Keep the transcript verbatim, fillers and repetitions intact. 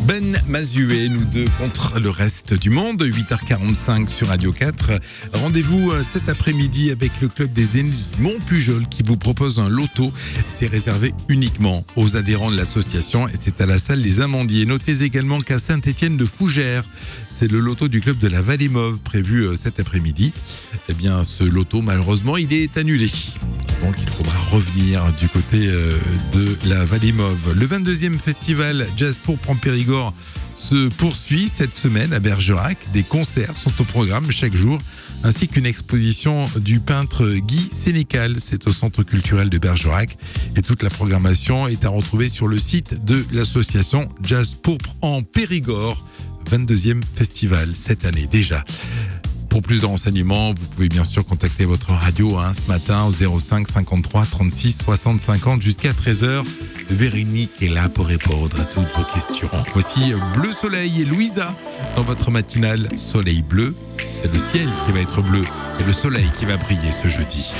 Ben Mazué, nous deux contre le reste du monde, huit heures quarante-cinq sur Radio quatre. Rendez-vous cet après-midi avec le club des aînés du Montpujol qui vous propose un loto. C'est réservé uniquement aux adhérents de l'association et c'est à la salle Les Amandiers. Notez également qu'à Saint-Étienne de Fougères, c'est le loto du club de la Vallée Mauve prévu cet après-midi. Eh bien, ce loto, malheureusement, il est annulé. Donc il faudra revenir du côté de la Vallée Mauve. Le vingt-deuxième festival Jazz Pourpre en Périgord se poursuit cette semaine à Bergerac. Des concerts sont au programme chaque jour, ainsi qu'une exposition du peintre Guy Sénécal. C'est au centre culturel de Bergerac. Et toute la programmation est à retrouver sur le site de l'association Jazz Pourpre en Périgord. vingt-deuxième festival cette année déjà. Pour plus de renseignements, vous pouvez bien sûr contacter votre radio hein, ce matin au zéro cinq cinquante-trois trente-six soixante cinquante jusqu'à treize heures. Véronique est là pour répondre à toutes vos questions. Voici Bleu Soleil et Louisa dans votre matinale Soleil Bleu. C'est le ciel qui va être bleu et le soleil qui va briller ce jeudi.